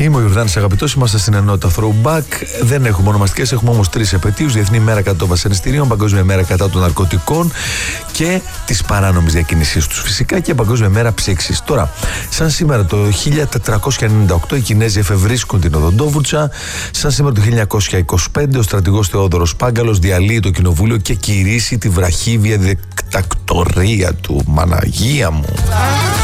Είμαι ο Ιορδάνης Αγαπητός, είμαστε στην ενότητα Throwback. Δεν έχουμε ονομαστικές, έχουμε όμως 3 επετείους: Διεθνή ημέρα κατά των βασανιστήριων, Παγκόσμια ημέρα κατά των ναρκωτικών και της παράνομης διακίνησής τους φυσικά, και Παγκόσμια ημέρα ψήξης. Τώρα, σαν σήμερα το 1498 οι Κινέζοι εφευρίσκουν την Οδοντόβουρτσα. Σαν σήμερα το 1925 ο στρατηγός Θεόδωρος Πάγκαλος διαλύει το κοινοβούλιο και κηρύσσει τη βραχίβια δικτακτορία του. Μαναγία μου.